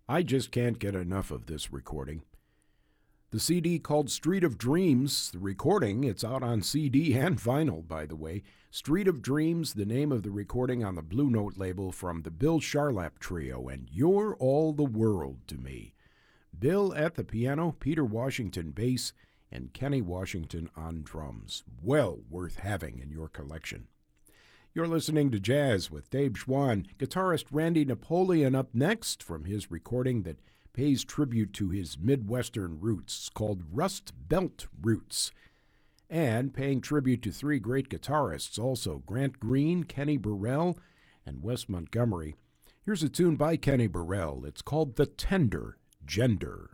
I just can't get enough of this recording. The CD called Street of Dreams, the recording, it's out on CD and vinyl, by the way. Street of Dreams, the name of the recording on the Blue Note label from the Bill Charlap Trio, and You're All the World to Me. Bill at the piano, Peter Washington bass, and Kenny Washington on drums. Well worth having in your collection. You're listening to Jazz with Dave Schwann. Guitarist Randy Napoleon up next from his recording that pays tribute to his Midwestern roots, called Rust Belt Roots. And paying tribute to three great guitarists also, Grant Green, Kenny Burrell, and Wes Montgomery. Here's a tune by Kenny Burrell. It's called The Tender Gender.